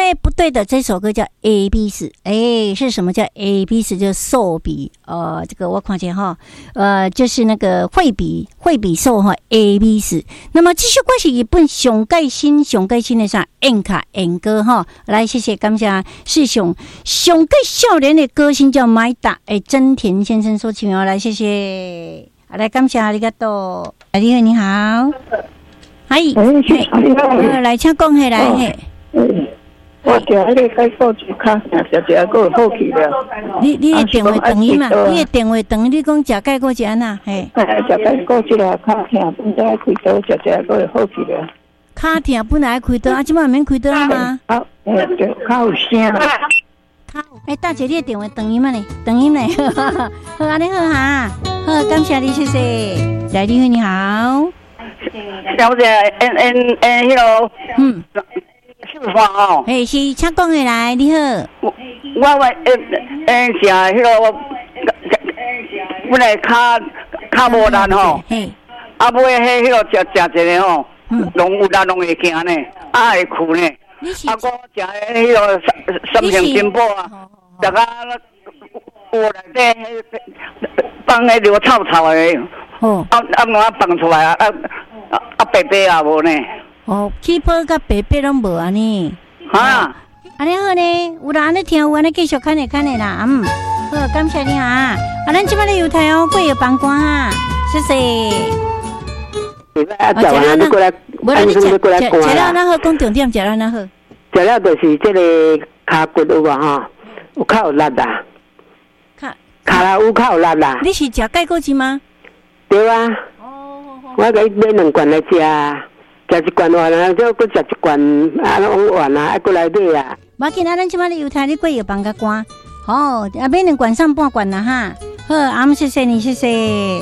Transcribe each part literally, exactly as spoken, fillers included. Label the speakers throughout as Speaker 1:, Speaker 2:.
Speaker 1: 哎，不对的，这首歌叫 A B 四，哎，是什么叫 A B 四？就是寿比，呃，这个我看见哈，呃，就是那个惠比惠比寿哈 A B 四。那么这首歌是日本上盖新上盖新的啥演卡演歌哈，来谢谢感谢是上上盖少年的歌星叫麦达，哎，真田先生所请哦，来谢谢，来感谢阿里嘎多，你好你好，嗨，哎，来请讲下来嘿。
Speaker 2: 我听迄个解说就较听，食食个好去了。
Speaker 1: 你你的电话等伊嘛？你的电话等你讲食解个是安那？嘿，
Speaker 2: 食解个即个较听，本来开刀食食个好去了。
Speaker 1: 较听本来开刀，啊，即摆免开刀啊吗？
Speaker 2: 好，诶，对，较有声啦。
Speaker 1: 较，诶，大姐，你的电话等伊嘛呢？等伊呢？好，安尼好哈，好，感谢你，谢谢。来，你好，你好。
Speaker 2: 小姐，嗯嗯嗯，迄个，
Speaker 1: 嗯。
Speaker 2: 是吧？哦，
Speaker 1: 嘿，是，请讲下来，你好。
Speaker 2: 我我我诶诶，是啊，迄个我，本来骹骹无力吼，啊，尾迄迄个食食一个吼，拢有力拢会行呢，啊会哭呢，啊，我食迄个三三星金宝啊，食啊，我内底放迄流臭臭的，哦，啊啊，我放出来啊啊啊，白白啊无呢。
Speaker 1: 哦，气泡甲白白拢无安尼，
Speaker 2: 哈，
Speaker 1: 安尼好呢，有人安尼听，有安尼继续看下看下啦，嗯，好，感谢你哈，啊，咱即摆咧油台哦，贵有帮官哈，谢谢。
Speaker 2: 啊，食完你过来，
Speaker 1: 无啦，你食食食了哪好？讲重点，食了哪好？
Speaker 2: 食了就是这个骹骨有啊哈，有较有力啦，骹骹啦有较有力啦。
Speaker 1: 你是食钙骨精吗？
Speaker 2: 对啊。哦。我给买两罐来食。食一罐完啊，再搁食一罐啊，拢完啊，还过来买啊。
Speaker 1: 无要紧啊，咱即摆咧油台咧过药房甲关，好，啊买两罐上半罐啦哈。好，阿姆谢谢你，谢谢。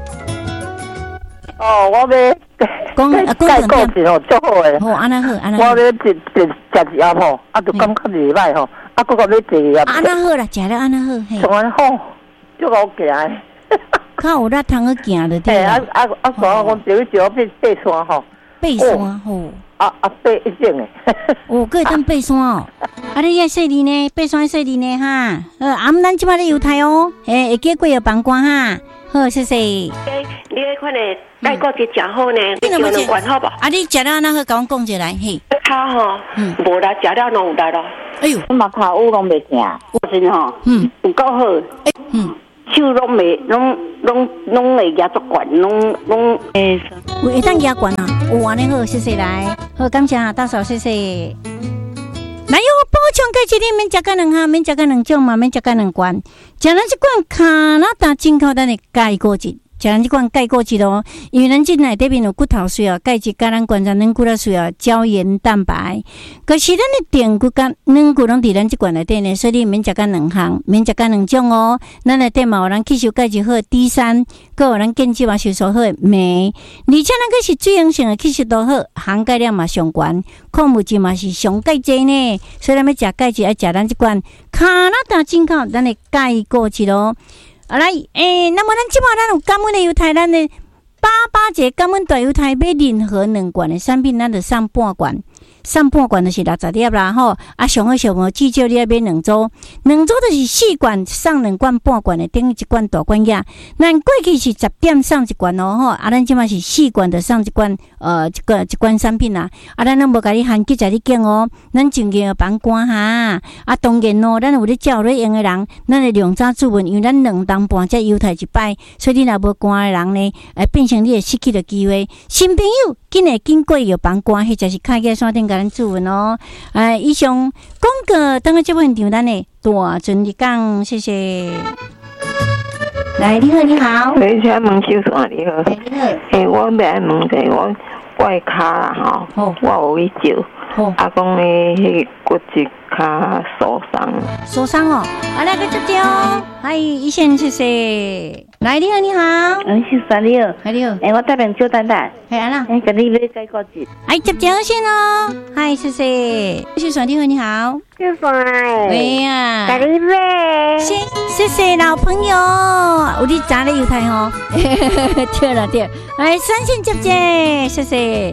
Speaker 2: 哦，我要
Speaker 1: 讲啊，讲
Speaker 2: 重点哦，足好诶。
Speaker 1: 好，安那好，安那好。
Speaker 2: 我要食食食一盒吼，啊，就感觉袂歹吼，啊，搁个要坐一盒。
Speaker 1: 安那好啦，食了安那好，嘿。
Speaker 2: 从安好，足好行诶。
Speaker 1: 较有力通去行就对
Speaker 2: 啦。啊啊啊！所以我就去就爬爬山吼。
Speaker 1: 爬山吼，
Speaker 2: 啊啊爬一整诶，
Speaker 1: 哦，可以当爬山哦。啊，你也细哩呢，爬山细哩呢哈。呃，啊，咱即摆咧油台哦，诶，会记过药房关哈。好，谢谢。诶，
Speaker 3: 你迄款诶钙骨质诚好呢，你就两罐好不？
Speaker 1: 啊，你食了那好，甲我讲一来嘿。
Speaker 3: 骹吼，嗯，无啦，食了拢有力咯。
Speaker 1: 哎呦，
Speaker 3: 我嘛骹有拢袂疼，我真吼，嗯，有够好，嗯。手拢袂，拢拢拢会压足管，拢拢诶，
Speaker 1: 有会当压管啊！有安尼好，谢谢来，好感谢大嫂，谢谢。来哟，补充钙质，你免食个两项，免食个两种嘛，免食个两罐，食咱这罐加拿大进口咱的钙骨质。食咱这款钙骨质咯，因为咱这内底面有骨头需要钙质，甲咱观察软骨头需要胶原蛋白，可是咱的电骨甲软骨拢伫咱这罐内底呢，所以你免食甲两项，免食甲两种哦。咱内底嘛有咱吸收钙质好 D 三，佮有咱建基嘛吸收好镁，而且咱个是水溶性的吸收都好，含钙量嘛上悬，矿物质嘛是上钙质呢，所以咱要食钙质要食咱这罐加拿大进口咱的钙骨质咯。啊来，诶、欸，那么咱即摆咱有感恩的油台，咱的八八节感恩大油台买任何两罐的产品，咱就送半罐，送半罐就是六十粒啦吼。啊，上好上无，至少你要买两组，两组就是四罐，送两罐半罐的，等于一罐大罐呀。咱过去是十点送一罐哦吼，啊，咱即摆是四罐就送一罐，呃，一个一罐产品啦。啊，咱拢无甲你限几在你拣哦，咱真个要帮关哈。啊，当然咯，咱有咧照咧用的人，咱会量早注文，因为咱两当半才油台一摆，所以你若无关的人呢，诶，变成你会失去了机会。新朋友，紧来紧过要帮关，或者是开个山顶甲咱注文哦。诶，以上广告等个这份场咱的大尊你讲，谢谢。来，你好，你好。
Speaker 2: 你请问小嫂你好。
Speaker 1: 你好。
Speaker 2: 诶，我要问者，我我的骹啦吼，我有去照，啊讲咧迄个骨质较受伤。
Speaker 1: 受伤哦，啊来个接接哦，嗨，医生谢谢。来，你好，你好。
Speaker 3: 嗯，小嫂你好。
Speaker 1: 嗨，你好。
Speaker 3: 诶，我这边小蛋蛋。
Speaker 1: 系安啦。
Speaker 3: 诶，跟你买钙骨质。
Speaker 1: 哎，接接先哦，嗨，谢谢。小嫂你好，你好。
Speaker 3: 小嫂。
Speaker 1: 哎呀。
Speaker 3: 跟你买。
Speaker 1: 谢谢谢老朋友，有你砸了油台吼，对了对了，来三线接接，谢谢。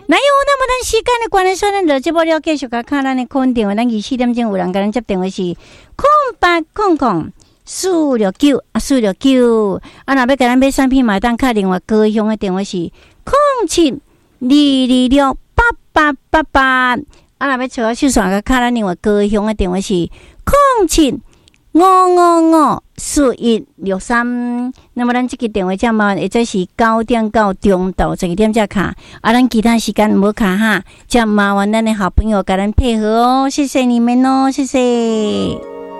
Speaker 1: 那有那么咱时间的关系，咱落节目了继续甲看咱的空电话，咱二四点钟有人甲咱接电话是空八空空四六九啊四六九啊，若要甲咱买产品买单，卡另外高雄的电话是空七二二六八八八八啊，若要找我秀爽甲卡咱另外高雄的电话是空七五五五四一六三。那么咱这个电话这嘛，或者是九点到中昼十二点才卡，啊，咱其他时间无卡哈，这麻烦咱的好朋友甲咱配合哦，谢谢你们哦，谢谢。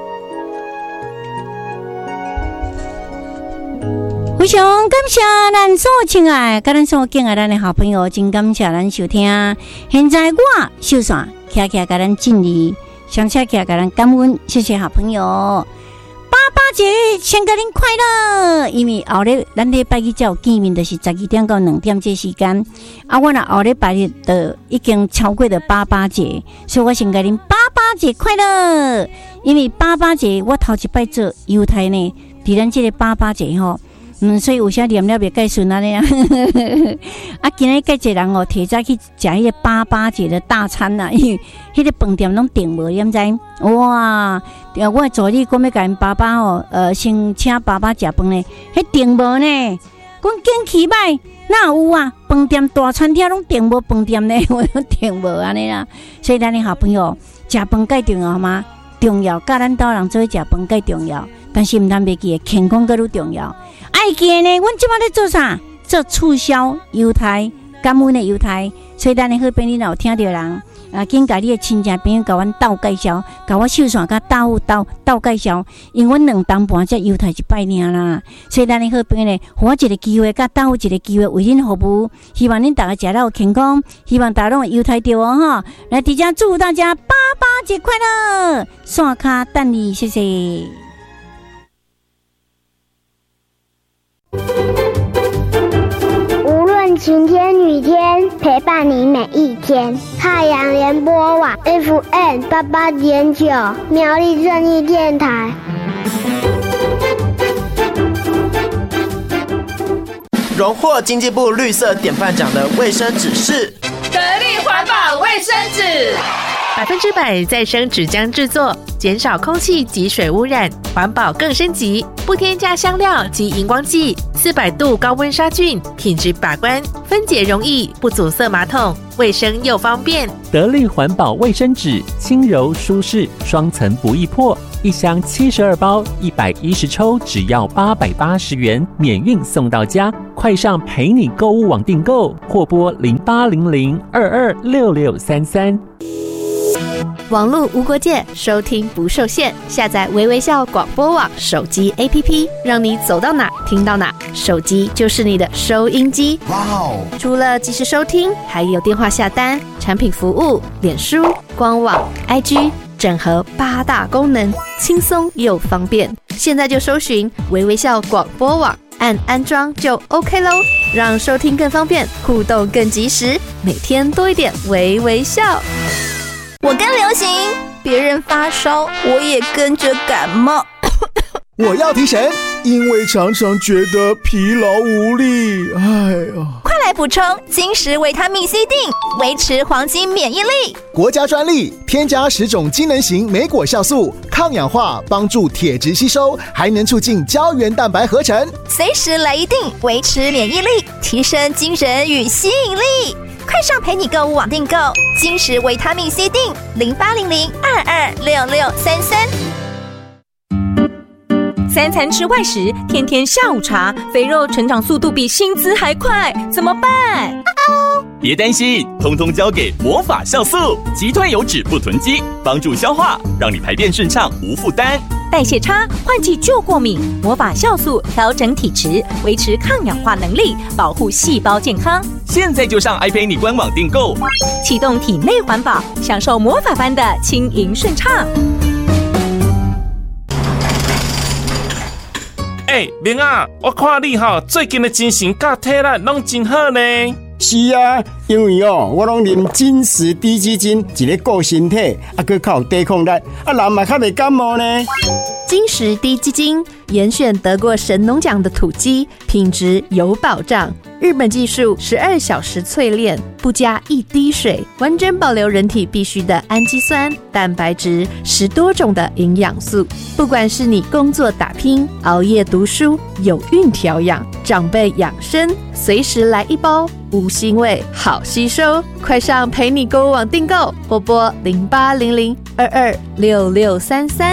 Speaker 1: 非常感谢咱所亲爱、甲咱所敬爱咱的好朋友，真感谢咱收听。现在我秀爽徛徛甲咱敬礼，上车徛甲咱感恩，谢谢好朋友。爸爸节先甲恁快乐，因为后日咱礼拜日才有见面，就是十二点到两点这时间。啊，我若后日拜日的已经超过了爸爸节，所以我先甲恁爸爸节快乐。因为爸爸节我头一摆做犹太呢，伫咱这个爸爸节吼。嗯，所以有啥念了袂介顺安尼啊！啊，今日介一人哦，提早去食迄个爸爸节的大餐啦，因为迄个饭店拢订无，你毋知？哇！我的助理讲要甲因爸爸哦，呃，先请爸爸食饭呢，迄订无呢。讲景气歹，哪有啊？饭店大餐厅拢订无，饭店呢我拢订无安尼啦。所以咱的好朋友食饭介重要吗？重要，甲咱岛人做伙食饭介重要，但是毋通袂记健康更愈重要。爱记呢，阮即摆咧做啥？做促销犹太，感恩的犹太。所以咱的好朋友有听到人啊，紧甲你的亲戚朋友甲阮斗介绍，甲我秀线甲斗斗斗介绍，因为阮两当半只犹太一摆尔啦。所以咱的好朋友呢，互我一个机会，甲斗一个机会为恁服务。希望恁大家食了健康，希望大家拢犹太着哦哈。来，直接祝大家爸爸节快乐！刷卡等你，谢谢。
Speaker 4: 无论晴天雨天，陪伴你每一天。太阳联播网 F M 八八点九，苗栗正义电台。
Speaker 5: 荣获经济部绿色典范奖的卫生纸是
Speaker 6: 得力环保卫生纸，
Speaker 7: 百分之百再生纸浆制作，减少空气及水污染，环保更升级，不添加香料及荧光剂，四百度高温杀菌，品质把关，分解容易，不阻塞马桶，卫生又方便。
Speaker 8: 得力环保卫生纸，轻柔舒适，双层不易破。一箱七十二包，一百一十抽，只要八百八十元，免运送到家。快上陪你购物网订购，或拨零八零零二二六六三三。
Speaker 7: 网络无国界，收听不受限。下载微微笑广播网手机 A P P， 让你走到哪听到哪。手机就是你的收音机。哇哦！除了即时收听，还有电话下单、产品服务、脸书、官网、I G。整合八大功能，轻松又方便。现在就搜寻微微笑广播网，按安装就 OK 咯，让收听更方便，互动更及时，每天多一点微微笑。
Speaker 9: 我跟流行，别人发烧，我也跟着感冒。
Speaker 10: 我要提神，因为常常觉得疲劳无力。哎呀，
Speaker 9: 快来补充金石维他命 C 锭，维持黄金免疫力。
Speaker 10: 国家专利，添加十种机能型莓果酵素，抗氧化，帮助铁质吸收，还能促进胶原蛋白合成。
Speaker 9: 随时来一锭，维持免疫力，提升精神与吸引力。快上陪你购物网订购金石维他命 C 锭，零八零零二二六六三三。
Speaker 6: 三餐吃外食，天天下午茶，肥肉成长速度比薪资还快，怎么办？
Speaker 11: 别担心，通通交给魔法酵素，击退油脂不囤积，帮助消化，让你排便顺畅无负担。
Speaker 6: 代谢差，换季就过敏，魔法酵素调整体质，维持抗氧化能力，保护细胞健康。
Speaker 11: 现在就上爱陪你官网订购，
Speaker 6: 启动体内环保，享受魔法般的轻盈顺畅。
Speaker 12: 哎、欸，明啊，我看你吼最近的精神甲体力拢真好呢。
Speaker 13: 是啊，因为哦，我拢啉金石低基金，一个顾身体，啊，佮较有抵抗力，啊，人嘛较袂感冒呢。
Speaker 7: 金石滴基金严选得过神农奖的土鸡，品质有保障。日本技术十二小时淬炼，不加一滴水，完整保留人体必需的氨基酸、蛋白质，十多种的营养素。不管是你工作打拼、熬夜读书、有孕调养、长辈养生，随时来一包，无腥味，好吸收。快上陪你购物网订购，或拨零八零零二二六六三三。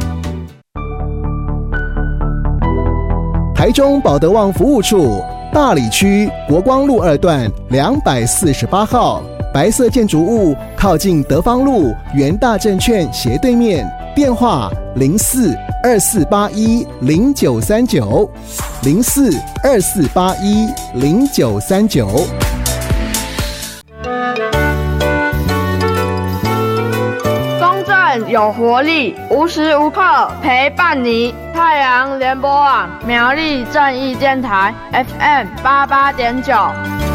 Speaker 10: 台中保德旺服务处，大里区国光路二段两百四十八号，白色建筑物靠近德芳路元大证券斜对面，电话零四二四八一零九三九零四二四八一零九三九。
Speaker 14: 公正有活力，无时无刻陪伴你。太阳联播网苗栗正义电台 F M 八八点九。